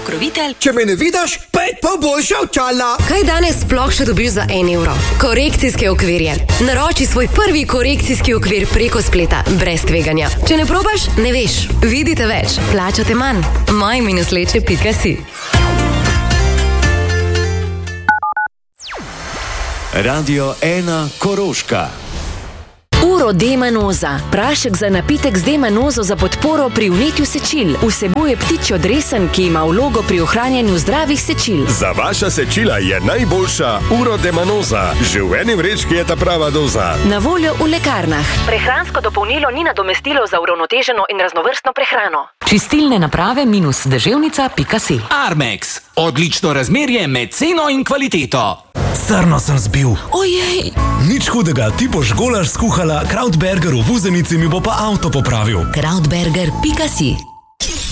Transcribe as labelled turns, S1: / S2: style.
S1: pokrovitelj.
S2: Če me ne vidiš, 5 pa boljša očala.
S3: Kaj danes sploh še dobiš za 1 evro? Korekcijske okvirje. Naroči svoj prvi korekcijski okvir preko spleta, brez tveganja. Če ne probaš, ne veš. Vidite več, plačate manj. moj-leče.si.
S4: Radio 1 Koroška.
S5: Uro D-manoza. Prašek za napitek z D-manozo za podporo pri vnetju sečil. Vsebuje ptičjo dresen, ki ima vlogo pri ohranjanju zdravih sečil.
S6: Za vaša sečila je najboljša Uro D-manoza. Že v eni vrečki je ta prava doza.
S5: Na voljo v lekarnah. Prehransko dopolnilo ni nadomestilo za uravnoteženo in raznovrstno prehrano.
S7: Čistilne naprave -deževnica.si.
S8: Armex. Odlično razmerje med ceno in kvaliteto.
S9: Srno sem zbil.
S7: Ojej.
S9: Nič hudega, ti boš golaž skuhala, Krautberger v vuzenici mi bo pa avto popravil.
S7: Krautberger.si.